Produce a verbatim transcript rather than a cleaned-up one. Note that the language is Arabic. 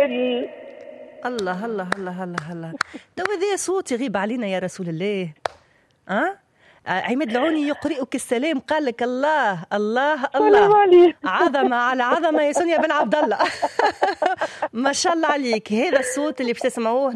الليل. الله الله الله الله الله. تو هذا صوت يغيب علينا يا رسول الله. أه؟ عماد العوني يقرئك السلام، قال لك الله الله الله، عظمه على عظمه يا سونيا بن عبد الله. ما شاء الله عليك. هذا الصوت اللي باش تسمعوه